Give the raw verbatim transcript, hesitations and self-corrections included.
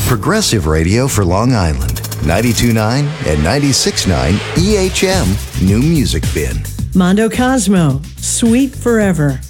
Progressive radio for Long Island. ninety-two point nine and ninety-six point nine E H M New Music Bin. Mondo Cosmo, Sweet Forever.